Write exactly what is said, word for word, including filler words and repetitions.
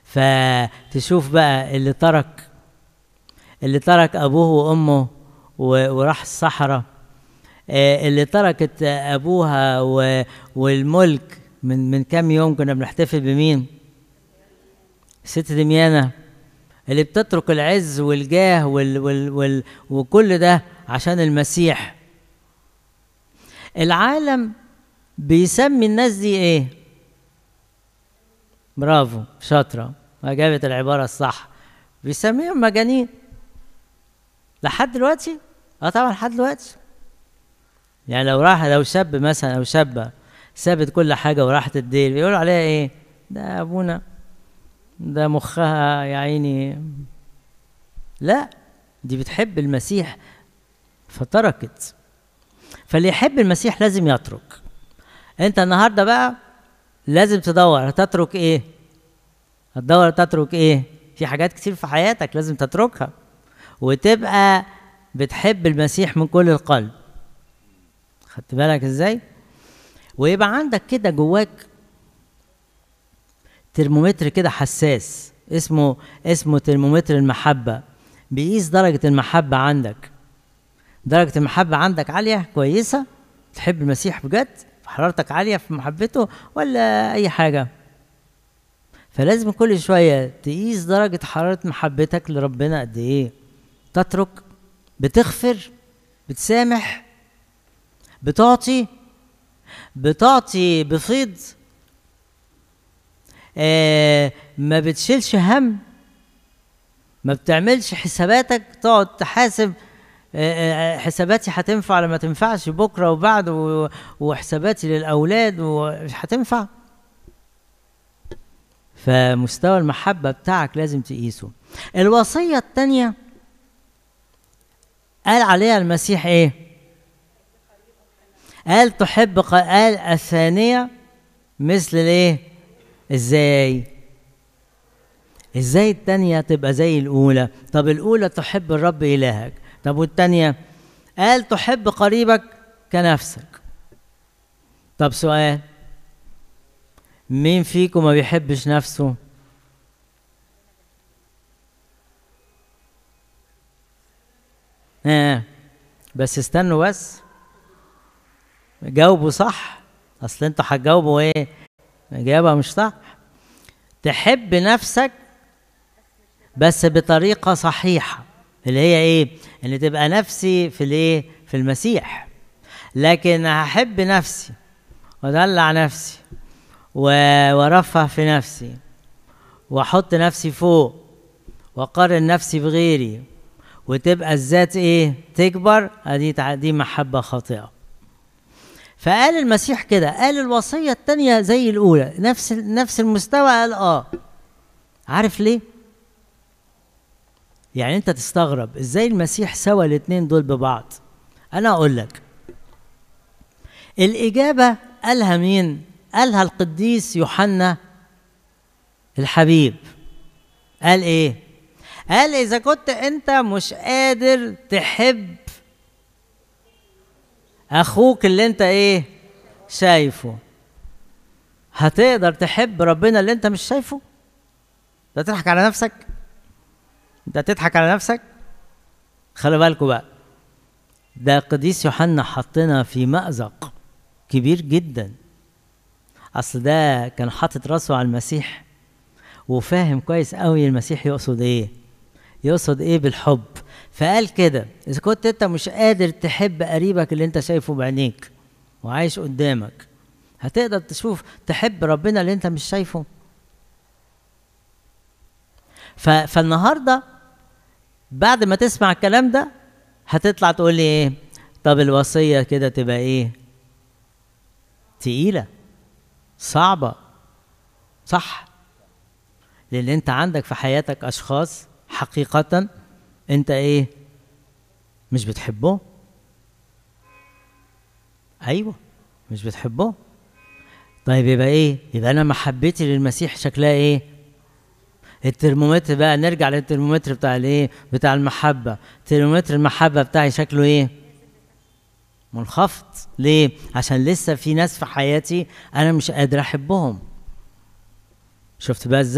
فتشوف بقى اللي ترك اللي ترك ابوه وامه وراح الصحراء، اللي تركت ابوها والملك من من كام يوم كنا بنحتفل بمين؟ ست دميانة، اللي بتترك العز والجاه وال وال وال وكل ده عشان المسيح. العالم بيسمي الناس دي ايه؟ برافو، شاطرة، جابت العبارة الصح، بيسميهم مجانين لحد دلوقتي. اه طبعا لحد دلوقتي. يعني لو راح لو شاب مثلا او شابة سابت كل حاجة وراحت الدير، بيقولوا عليها ايه؟ ده ابونا ده مخها يا عيني. لا، دي بتحب المسيح فتركت. فاللي يحب المسيح لازم يترك. انت النهارده بقى لازم تدور هتترك ايه؟ هتدور تترك ايه؟ في حاجات كتير في حياتك لازم تتركها وتبقى بتحب المسيح من كل القلب. خدت بالك ازاي؟ ويبقى عندك كده جواك ترمومتر كده حساس، اسمه اسمه ترمومتر المحبة، بيقيس درجة المحبة عندك. درجة المحبة عندك عالية كويسة، تحب المسيح بجد، حرارتك عالية في محبته ولا أي حاجة؟ فلازم كل شوية تقيس درجة حرارة محبتك لربنا قد إيه. تترك، بتغفر، بتسامح، بتعطي بتعطي بفيض، آه ما بتشيلش هم، ما بتعملش حساباتك تقعد تحاسب آه حساباتي هتنفع ولا ما تنفعش بكره وبعد، وحساباتي للاولاد ومش هتنفع. فمستوى المحبه بتاعك لازم تقيسه. الوصيه الثانيه قال عليها المسيح ايه؟ قال تحب، قال الثانيه مثل الايه؟ ازاي؟ ازاي التانية تبقى زي الاولى؟ طب الاولى تحب الرب الهك، طب والتانية؟ قال تحب قريبك كنفسك. طب سؤال، مين فيكم ما بيحبش نفسه؟ اه بس استنوا بس جاوبوا صح، اصل انتوا هتجاوبوا ايه؟ اجابه مش صح. تحب نفسك بس بطريقه صحيحه، اللي هي ايه؟ ان تبقى نفسي في الايه؟ في المسيح. لكن هحب نفسي وادلع نفسي وارفه في نفسي واحط نفسي فوق واقارن نفسي بغيري وتبقى الذات ايه؟ تكبر. ادي دي محبه خاطئه. فقال المسيح كده، قال الوصيه الثانيه زي الاولى، نفس نفس المستوى. قال اه عارف ليه؟ يعني انت تستغرب ازاي المسيح سوى الاثنين دول ببعض. انا اقول لك الاجابه قالها مين؟ قالها القديس يوحنا الحبيب. قال ايه؟ قال اذا كنت انت مش قادر تحب اخوك اللي انت ايه؟ شايفه، هتقدر تحب ربنا اللي انت مش شايفه؟ ده تضحك على نفسك، ده تضحك على نفسك. خلي بالكوا بقى، ده قديس يوحنا حطنا في مأزق كبير جدا. اصل ده كان حاطط راسه على المسيح وفاهم كويس قوي المسيح يقصد ايه، يقصد ايه بالحب. فقال كده، اذا كنت انت مش قادر تحب قريبك اللي انت شايفه بعينيك وعايش قدامك، هتقدر تشوف تحب ربنا اللي انت مش شايفه؟ فالنهارده بعد ما تسمع الكلام ده هتطلع تقول لي ايه؟ طب الوصيه كده تبقى ايه؟ تقيله، صعبه، صح؟ لان انت عندك في حياتك اشخاص حقيقه انت ايه؟ مش بتحبه. ايوه مش بتحبه. طيب يبقى ايه؟ يبقى انا محبتي للمسيح شكلها ايه؟ الترمومتر بقى، نرجع للترمومتر بتاع الايه؟ بتاع المحبه. ترمومتر المحبه بتاعي شكله ايه؟ منخفض. ليه؟ عشان لسه في ناس في حياتي انا مش قادر احبهم. شفت بقى ازاي؟